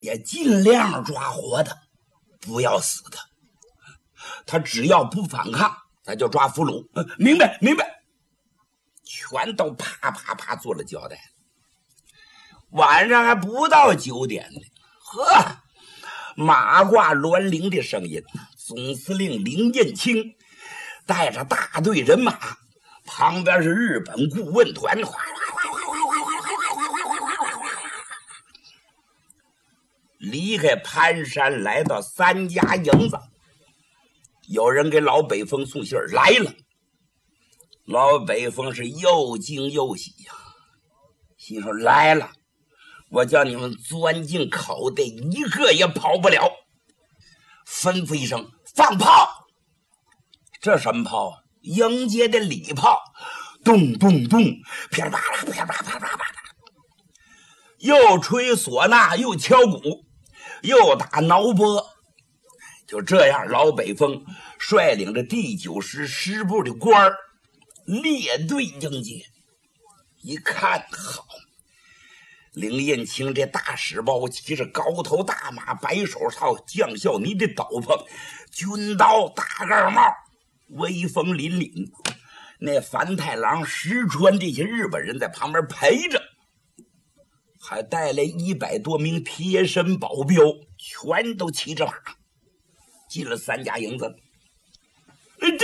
也尽量抓活的，不要死的。他只要不反抗，咱就抓俘虏。明白，明白。全都啪啪啪做了交代。晚上还不到9点呢，呵，马挂銮铃的声音，总司令林彦卿带着大队人马，旁边是日本顾问团，离开潘山，来到3家营子。有人给老北风送信来了，老北风是又惊又喜呀，心说来了，我叫你们钻进口袋，一个也跑不了。吩咐一声放炮，这什么炮啊？迎接的礼炮，咚咚咚，噼里啪啦，噼里啪啦，啪啦啪啦，又吹唢呐，又敲鼓，又打挠拨。就这样，老北风率领着第9师师部的官儿列队迎接。一看好，林彦卿这大使包骑着高头大马，白手套，将校呢的斗篷，军刀大盖帽，威风凛凛。那樊太郎、石川这些日本人在旁边陪着，还带来100多名贴身保镖，全都骑着马进了3家营子。这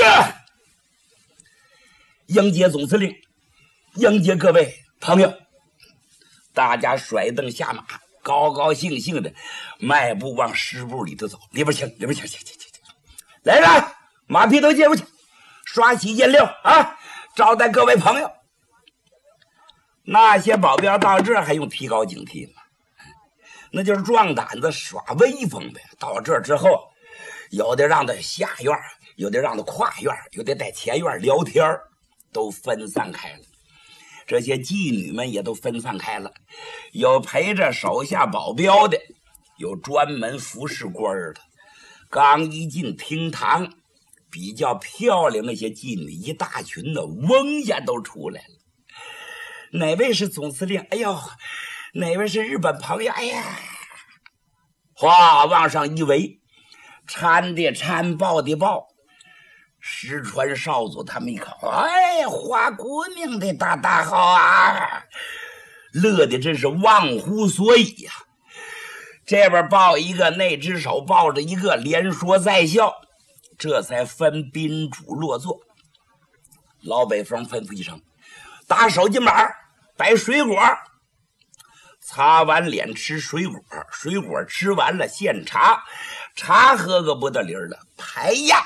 迎接总司令，迎接各位朋友。大家甩蹬下马，高高兴兴的迈步往师部里头走。里边请，里边请，来人，马匹都接过去，刷洗颜料啊，招待各位朋友。那些保镖到这还用提高警惕吗？那就是壮胆子耍威风呗。到这之后，有的让他下院，有的让他跨院，有的在前院聊天，都分散开了。这些妓女们也都分散开了，有陪着手下保镖的，有专门服侍官的。刚一进厅堂，比较漂亮那些妓女一大群的，嗡一下都出来了。哪位是总司令？哎呦，哪位是日本朋友？哎呀，哗往上一围，搀的搀，抱的抱。石川少佐他们一看，哎，花姑娘的大好啊，乐的真是忘乎所以呀。这边抱一个，那只手抱着一个，连说带笑，这才分宾主落座。老北风吩咐一声，打手巾板，摆水果，擦完脸吃水果，水果吃完了献茶，茶喝个不得理了，排呀。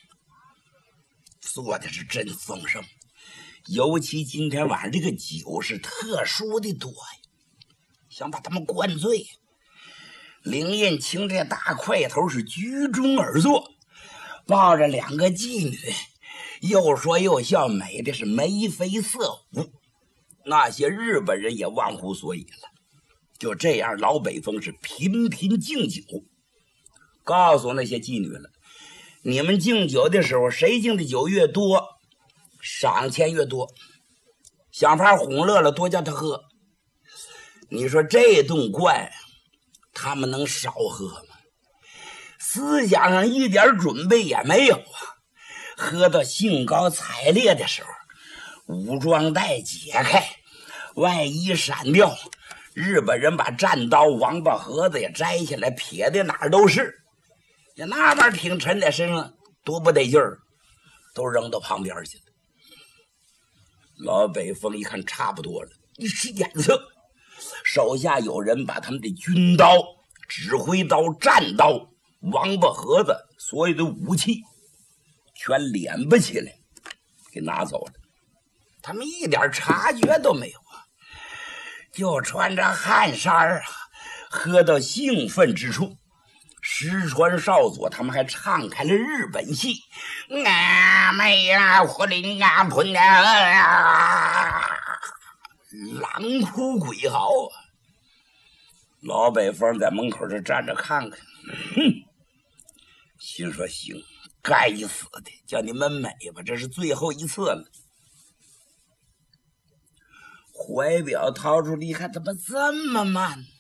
做的是真丰盛，尤其今天晚上这个酒是特殊的多呀，想把他们灌醉。林彦卿这大块头是居中而坐，抱着2个妓女，又说又笑，美的是眉飞色舞。那些日本人也忘乎所以了。就这样，老北风是频频敬酒，告诉那些妓女了，你们敬酒的时候，谁敬的酒越多，赏钱越多，想法哄乐了，多叫他喝。你说这顿灌他们能少喝吗？思想上一点准备也没有啊。喝到兴高采烈的时候，武装带解开，外衣闪掉，日本人把战刀、王八盒子也摘下来，撇的哪儿都是。那玩意儿挺沉在身上，多不得劲儿，都扔到旁边去了。老北风一看差不多了，一使眼色，手下有人把他们的军刀、指挥刀、战刀、王八盒子，所有的武器全敛不起来，给拿走了。他们一点察觉都没有啊，就穿着汗衫啊，喝到兴奋之处。石川少佐他们还唱开了日本戏，啊妹呀，火灵啊，喷啊，狼哭鬼嚎啊！老北风在门口这站着看看，心说行，该死的，叫你们美吧，这是最后一次了。怀表掏出来一看，怎么这么慢？